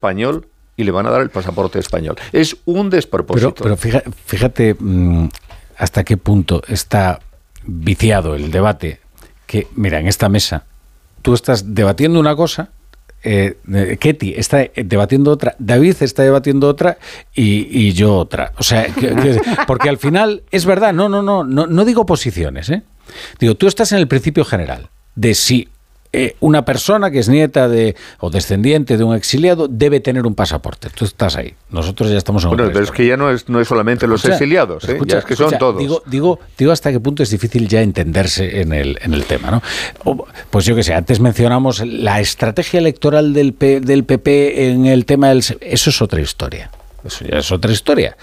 español y le van a dar el pasaporte español. Es un despropósito. Pero fíjate hasta qué punto está viciado el debate, que, mira, en esta mesa tú estás debatiendo una cosa, Ketty está debatiendo otra, David está debatiendo otra y yo otra. O sea, porque al final es verdad, no digo posiciones, digo, tú estás en el principio general de si una persona que es nieta o descendiente de un exiliado debe tener un pasaporte. Tú estás ahí. Nosotros ya estamos en otra pero es que ya no es solamente los exiliados, ya es que son todos. Digo hasta qué punto es difícil ya entenderse en el tema, ¿no? Pues yo qué sé, antes mencionamos la estrategia electoral del PP en el tema del... Eso es otra historia. Eso ya es otra historia.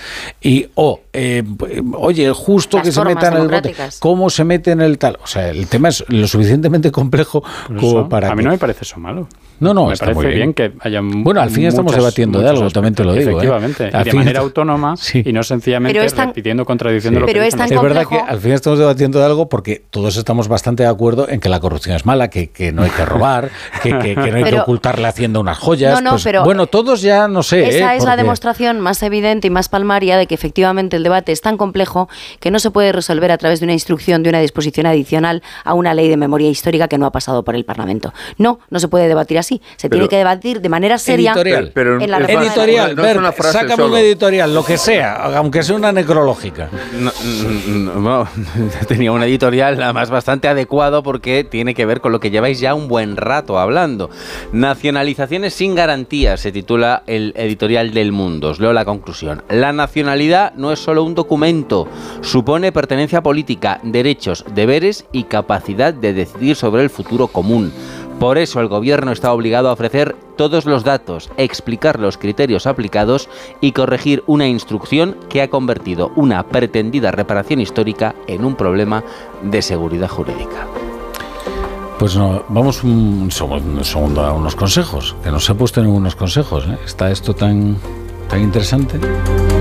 Oye, justo las que se meta en el bote, ¿cómo se mete en el tal? O sea, el tema es lo suficientemente complejo como para... A mí no me parece eso malo. No, me parece muy bien que haya... Bueno, al fin estamos debatiendo de algo, también te lo digo. Efectivamente, y de manera autónoma, sí, y no sencillamente repitiendo, contradicción de lo que dicen. Es verdad que al fin estamos debatiendo de algo porque todos estamos bastante de acuerdo en que la corrupción es mala, que no hay que robar, que no hay que ocultar la hacienda unas joyas. Pero bueno, todos ya no sé. Esa es la demostración más evidente y más palmaria de que efectivamente el debate es tan complejo que no se puede resolver a través de una instrucción, de una disposición adicional a una ley de memoria histórica que no ha pasado por el Parlamento. No se puede debatir así. Se tiene que debatir de manera seria. Editorial. En la editorial. Solo. Un editorial, lo que sea, aunque sea una necrológica. No, tenía un editorial además bastante adecuado porque tiene que ver con lo que lleváis ya un buen rato hablando. Nacionalizaciones sin garantías, se titula el editorial del Mundo. Os leo la conclusión. La nacionalidad no es solo un documento, supone pertenencia política, derechos, deberes y capacidad de decidir sobre el futuro común. Por eso el gobierno está obligado a ofrecer todos los datos, explicar los criterios aplicados y corregir una instrucción que ha convertido una pretendida reparación histórica en un problema de seguridad jurídica. Pues no, vamos un segundo a unos consejos, que no se ha puesto ningunos consejos, ¿eh? Está esto tan interesante.